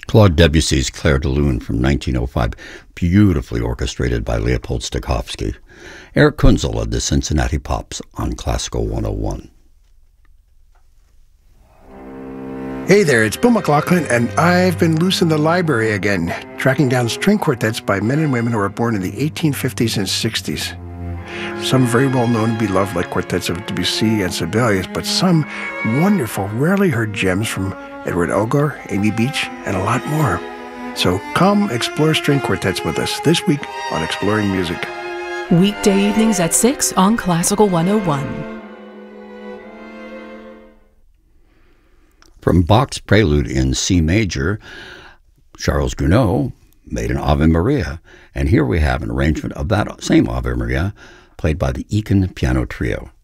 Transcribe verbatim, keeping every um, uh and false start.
Claude Debussy's Clair de Lune from nineteen oh five, beautifully orchestrated by Leopold Stokowski. Eric Kunzel led the Cincinnati Pops on Classical one oh one. Hey there, it's Bill McLaughlin, and I've been loose in the library again, tracking down string quartets by men and women who were born in the eighteen fifties and sixties. Some very well known and beloved, like quartets of Debussy and Sibelius, but some wonderful, rarely heard gems from Edward Elgar, Amy Beach, and a lot more. So come explore string quartets with us this week on Exploring Music. Weekday evenings at six on Classical one oh one. From Bach's Prelude in C major, Charles Gounod made an Ave Maria, and here we have an arrangement of that same Ave Maria played by the Eakin Piano Trio.